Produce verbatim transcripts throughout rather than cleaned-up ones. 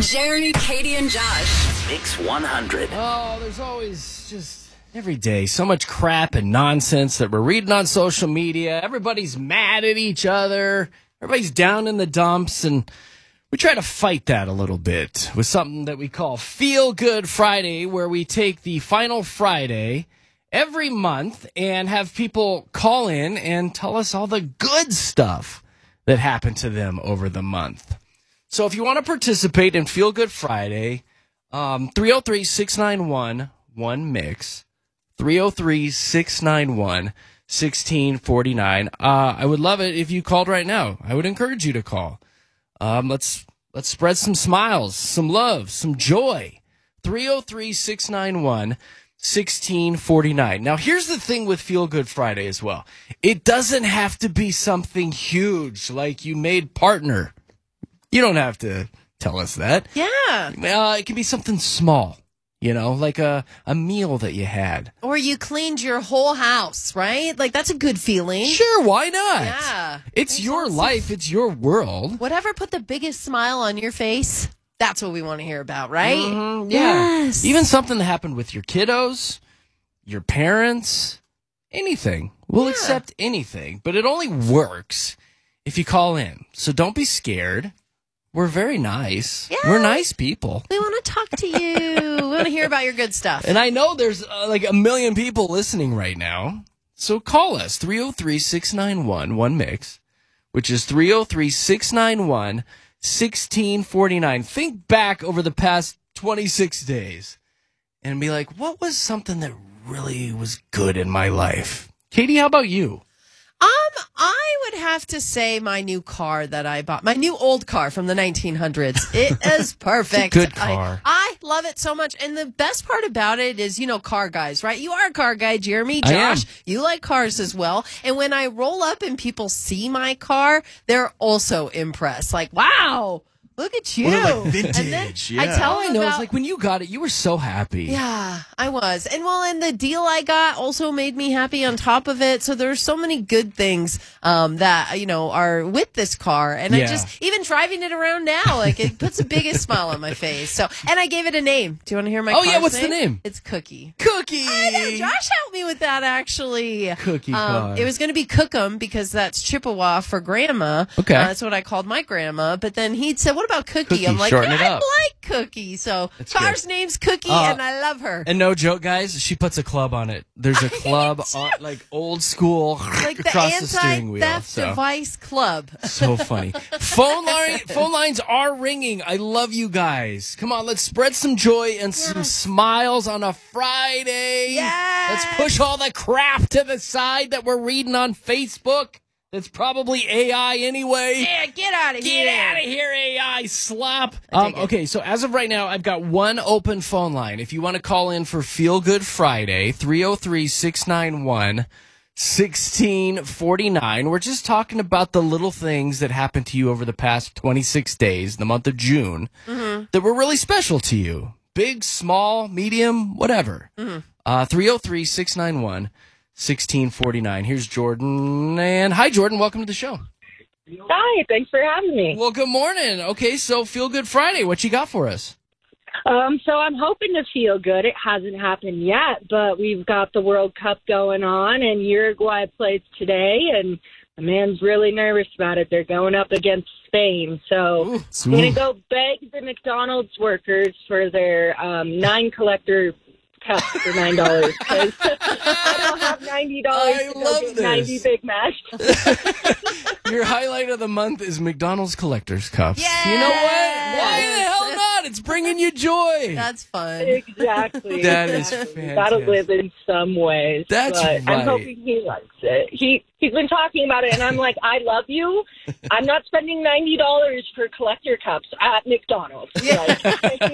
Jeremy, Katie, and Josh. Mix one hundred. Oh, there's always just every day so much crap and nonsense that we're reading on social media. Everybody's mad at each other. Everybody's down in the dumps, and we try to fight that a little bit with something that we call Feel Good Friday, where we take the final Friday every month and have people call in and tell us all the good stuff that happened to them over the month. So if you want to participate in Feel Good Friday, um, three oh three, six nine one, one mix, three oh three, six nine one, one six four nine. Uh, I would love it if you called right now. I would encourage you to call. Um, let's let's spread some smiles, some love, some joy. three oh three, six nine one, one six four nine. Now, here's the thing with Feel Good Friday as well. It doesn't have to be something huge like you made partner. You don't have to tell us that. Yeah. Uh, it can be something small, you know, like a, a meal that you had. Or you cleaned your whole house, right? Like, that's a good feeling. Sure, why not? Yeah. It's Makes your sense. life. It's your world. Whatever put the biggest smile on your face, that's what we want to hear about, right? Mhm, yeah. Yes. Even something that happened with your kiddos, your parents, anything. We'll Yeah. accept anything, but it only works if you call in. So don't be scared. We're very nice. Yeah. We're nice people. We want to talk to you. We want to hear about your good stuff. And I know there's uh, like a million people listening right now. So call us, three oh three, six nine one, one mix, which is three oh three, six nine one, one six four nine. Think back over the past twenty-six days and be like, what was something that really was good in my life? Katie, how about you? Um, I would have to say my new car that I bought, my new old car from the nineteen hundreds. It is perfect. It's a good car. I, I love it so much. And the best part about it is, you know, car guys, right? You are a car guy, Jeremy, I am. Josh. You like cars as well. And when I roll up and people see my car, they're also impressed. Like, wow, look at you. Well, like vintage. And then yeah. I tell All I them know about, is like when you got it, you were so happy. yeah, I was. And well, and the deal I got also made me happy on top of it. So there's so many good things um, that, you know, are with this car. And Yeah. I just, even driving it around now, like it puts the biggest smile on my face. So, and I gave it a name. Do you want to hear my Oh, yeah, car's what's the name? It's Cookie. Cookie. I know, Josh helped me with that, actually. Cookie Um, car. it was going to be Cookum because that's Chippewa for grandma. Okay. Uh, that's what I called my grandma. But then he said, what about Cookie? Cookie, I'm like, shorten it I up. like Cookie. So That's car's good. name's Cookie, Uh, and I love her. And no joke, guys, she puts a club on it. There's a club, on, like old school, Like the across the steering wheel. anti-theft So, device club. so funny. phone line, phone lines are ringing. I love you guys. Come on, let's spread some joy and some smiles on a Friday. Yes. Let's push all the crap to the side that we're reading on Facebook. That's probably A I anyway. Yeah, get out of here. Get out of here, A I slop. I Um, dig it. okay, so as of right now, I've got one open phone line. If you want to call in for Feel Good Friday, three oh three, six nine one, one six four nine. We're just talking about the little things that happened to you over the past twenty-six days, the month of June, Mm-hmm. that were really special to you. Big, small, medium, whatever. Mm-hmm. Uh, three oh three, six nine one, one six four nine. Here's Jordan. And hi, Jordan. Welcome to the show. Hi, thanks for having me. Well, good morning. Okay, so Feel Good Friday. What you got for us? Um, so I'm hoping to feel good. It hasn't happened yet, but we've got the World Cup going on, and Uruguay plays today, and the man's really nervous about it. They're going up against Spain, so I'm going to go beg the McDonald's workers for their um, nine collector cups for nine dollars because I don't have ninety dollars I to love go get this. ninety Big Macs. Your highlight of the month is McDonald's Collector's Cups. Yes! You know what? Why the hell not? It's bringing you joy. That's fun. Exactly. That is exactly. fantastic. Gotta live in some ways. That's but right. I'm hoping he likes it. He he's been talking about it, and I'm like, I love you. I'm not spending ninety dollars for collector cups at McDonald's. Like,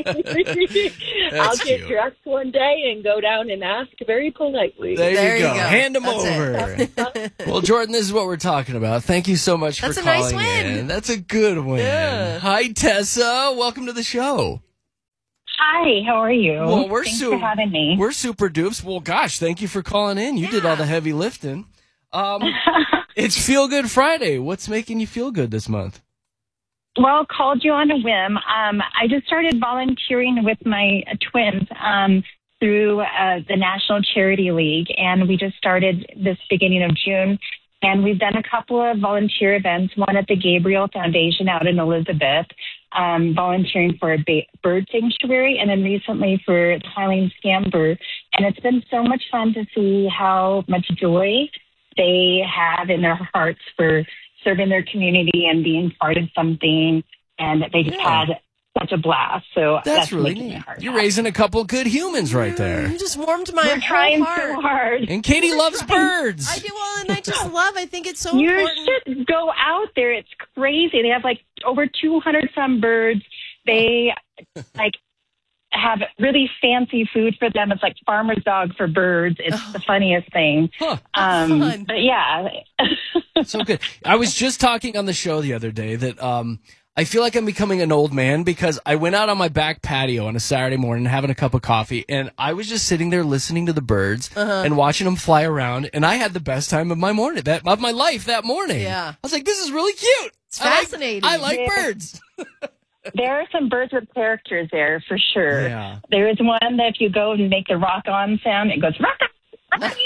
I'll get cute. dressed one day and go down and ask very politely. There, There you, you go. go. Hand them That's over. Well, Jordan, this is what we're talking about. Thank you so much That's for a nice calling win. in. That's a good win. Yeah. Hi, Tessa. Welcome to the show. Hi, how are you? Well, we're Thanks su- for having me. We're super dupes. Well, gosh, thank you for calling in. You did all the heavy lifting. Um, it's Feel Good Friday. What's making you feel good this month? well, called you on a whim. Um, I just started volunteering with my uh, twins um, through uh, the National Charity League, and we just started this beginning of June. And we've done a couple of volunteer events, one at the Gabriel Foundation out in Elizabeth, um, volunteering for a ba- bird sanctuary, and then recently for the Highlands Scamper. And it's been so much fun to see how much joy they have in their hearts for serving their community and being part of something. And they just Yeah. had such a blast. So That's, that's, really making neat. my heart You're happy. raising a couple good humans right there. You just warmed my We're whole trying heart. so hard. And Katie loves birds. I do well, and I just love. I think it's so You important. should go out there. It's crazy. They have like over two hundred some birds. They like have really fancy food for them. It's like farmer's dog for birds. It's the funniest thing. Huh. Um, Fun. but yeah. So good. I was just talking on the show the other day that um, I feel like I'm becoming an old man because I went out on my back patio on a Saturday morning having a cup of coffee, and I was just sitting there listening to the birds Uh-huh. and watching them fly around, and I had the best time of my morning, that of my life that morning. Yeah. I was like, this is really cute. It's I like- fascinating. I like, Yeah. birds. There are some birds with characters there for sure. Yeah. There is one that if you go and make the rock on sound, it goes rock on. Rock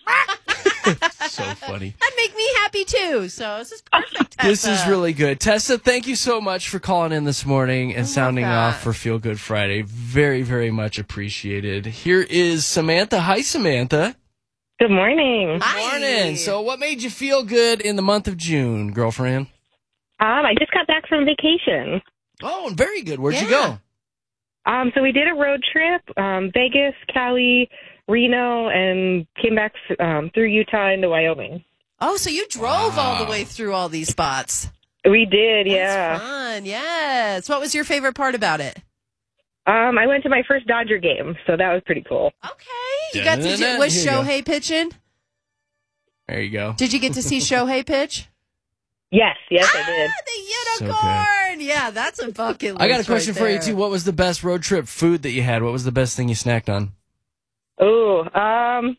on. So funny. That'd make me happy too. So this is perfect. This is Tessa. really good. Tessa, thank you so much for calling in this morning and sounding that. off for Feel Good Friday. Very, very much appreciated. Here is Samantha. Hi, Samantha. Good morning. Hi. Morning. So what made you feel good in the month of June, girlfriend? Um, I just got back from vacation. Oh, very good. Where'd you Yeah. go? Um, so we did a road trip, um, Vegas, Cali, Reno, and came back um, through Utah into Wyoming. Oh, so you drove all Wow. the way through all these spots. We did, yeah. That's fun. Yes. What was your favorite part about it? Um, I went to my first Dodger game, so that was pretty cool. Okay. You got to do, Dun-dun-dun. was Here you go. Shohei pitching? There you go. Did you get to see Shohei pitch? Yes, yes, I did. Ah, So the good. unicorn. Yeah, that's a bucket list. I got a question right for you, there. too. What was the best road trip food that you had? What was the best thing you snacked on? Oh, um,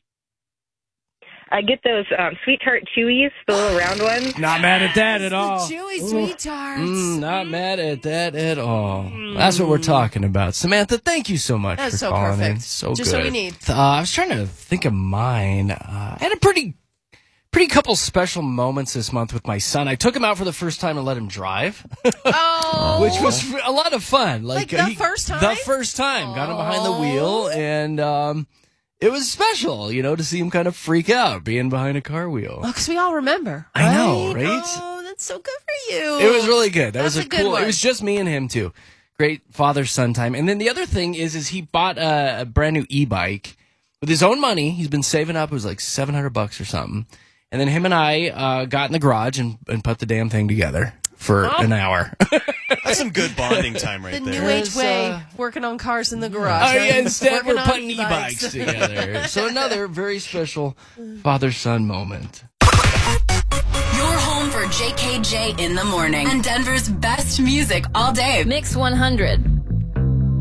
I get those um, Sweet Tart Chewies, the little round ones. Not mad at that at The all. chewy sweet tarts. Mm, not mad at that at all. That's what we're talking about. Samantha, thank you so much That's for so calling in. perfect. So Just good. what we need. Uh, I was trying to think of mine. Uh, I had a pretty, pretty couple special moments this month with my son. I took him out for the first time and let him drive, Oh. which was a lot of fun. Like uh, the first time? The first time. Got him behind the Oh. wheel, and um, it was special, you know, to see him kind of freak out being behind a car wheel. Oh, because we all remember. I know, right? right? Oh, that's so good for you. It was really good. That That's was a, a good cool. one. It was just me and him too. Great father son time. And then the other thing is, is he bought a, a brand new e-bike with his own money. He's been saving up. It was like seven hundred bucks or something. And then him and I uh, got in the garage and, and put the damn thing together for Oh. an hour. That's some good bonding time right The there. new age There's, way, uh, working on cars in the garage. Oh right? yeah! Instead, Working we're on putting e-bikes together. So another very special father son moment. Your home for J K J in the morning and Denver's best music all day. Mix one hundred.